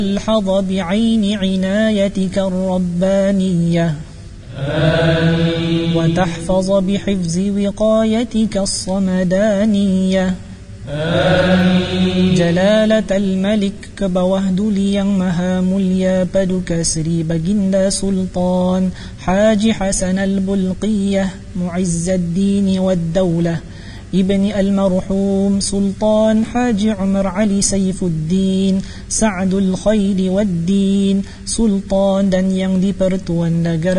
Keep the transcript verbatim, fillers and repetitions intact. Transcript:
الحظ بعين عنايتك الربانية آمين. وتحفظ بحفظ وقايتك الصمدانية آمين. جلالة الملك كبوهد ليang maha mulya paduka Sri Baginda Sultan Haji Hasan al-Bulqiyah معز الدين والدولة ابن المرحوم سلطان حاج عمر علي سيف الدين سعد الخير والدين Sultan dan yang di Pertuan Negara